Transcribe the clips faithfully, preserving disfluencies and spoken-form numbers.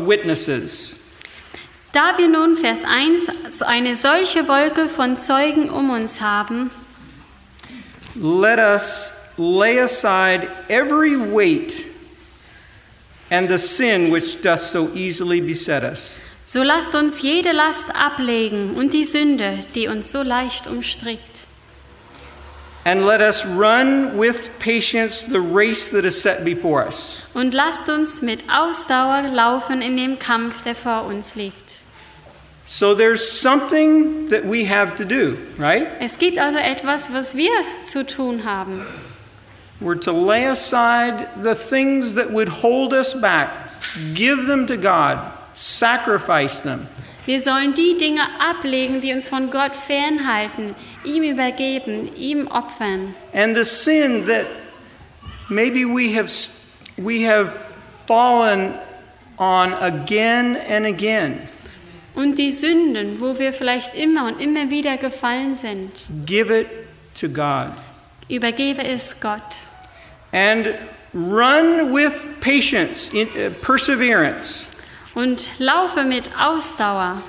witnesses. Da wir nun, Vers eins, eine solche Wolke von Zeugen um uns haben, Let us lay aside every weight and the sin which doth so easily beset us. so lasst uns jede Last ablegen und die Sünde, die uns so leicht umstrickt. And let us run with patience the race that is set before us. Und lasst uns mit Ausdauer laufen in dem Kampf, der vor uns liegt. So there's something that we have to do, right? Es gibt also etwas, was wir zu tun haben. We're to lay aside the things that would hold us back, give them to God, sacrifice them. Wir sollen die Dinge ablegen, die uns von Gott fernhalten, ihm übergeben, ihm opfern. And the sin that maybe we have we have fallen on again and again. Und die Sünden, wo wir vielleicht immer und immer wieder gefallen sind, Give it to God. übergebe es Gott. And run with patience, in, uh, perseverance. Und laufe mit Ausdauer,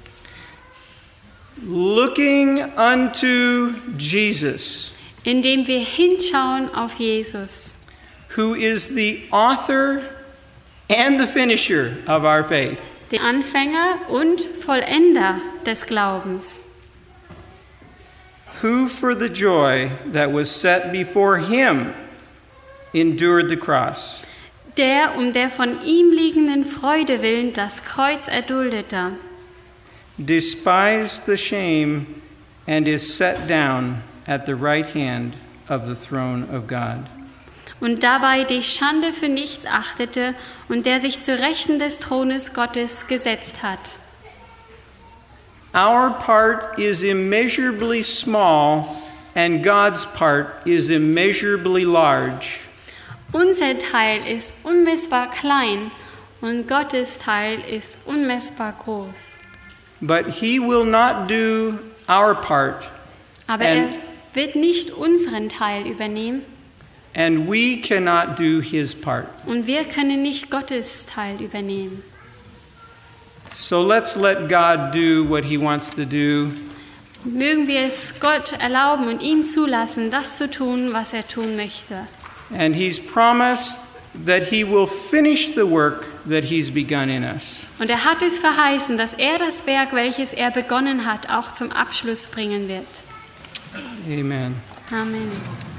Looking unto Jesus, indem wir hinschauen auf Jesus, who is the author and the finisher of our faith. den Anfänger und Vollender des Glaubens, Who for the joy that was set before him endured the cross, der um der von ihm liegenden Freude willen das Kreuz erduldete, despised the shame, and is set down at the right hand of the throne of God. und dabei die Schande für nichts achtete und der sich zu Rechten des Thrones Gottes gesetzt hat. Our part is immeasurably small, and God's part is immeasurably large. Unser Teil ist unmessbar klein und Gottes Teil ist unmessbar groß. But he will not do our part, Aber er And- wird nicht unseren Teil übernehmen and we cannot do his part. und wir können nicht Gottes Teil übernehmen. So let's let God do what he wants to do, Mögen wir es Gott erlauben und ihm zulassen, das zu tun, was er tun möchte. and he's promised that he will finish the work that he's begun in us. Und er hat es verheißen, dass er das Werk, welches er begonnen hat, auch zum Abschluss bringen wird. Amen. Amen.